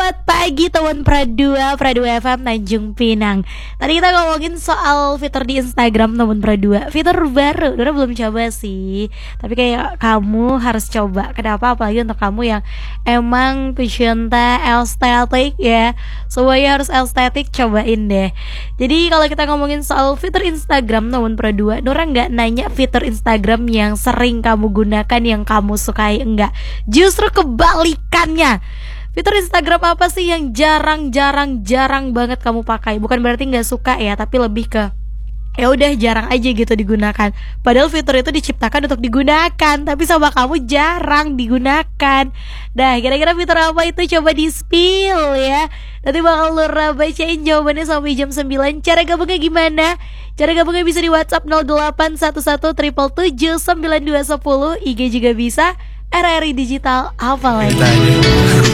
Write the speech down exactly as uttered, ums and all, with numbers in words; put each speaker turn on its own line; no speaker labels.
Selamat pagi teman Pradua, Pradua F M Tanjung Pinang. Tadi kita ngomongin soal fitur di Instagram teman Pradua. Fitur baru, Dora belum coba sih, tapi kayak kamu harus coba. Kenapa? Apalagi untuk kamu yang emang pecinta estetik ya, semuanya harus estetik, cobain deh. Jadi kalau kita ngomongin soal fitur Instagram teman Pradua, Dora nggak nanya fitur Instagram yang sering kamu gunakan, yang kamu sukai, enggak. Justru kebalikannya. Fitur Instagram apa sih yang jarang-jarang jarang banget kamu pakai? Bukan berarti nggak suka ya, tapi lebih ke ya udah jarang aja gitu digunakan. Padahal fitur itu diciptakan untuk digunakan, tapi sama kamu jarang digunakan. Nah, kira-kira fitur apa itu? Coba di-spill ya. Nanti bakal Lura bacain jawabannya sampai jam sembilan. Cara gabungnya gimana? Cara gabungnya bisa di WhatsApp nol delapan satu satu tujuh tujuh tujuh sembilan dua satu nol. I G juga bisa. R R I Digital apa lagi?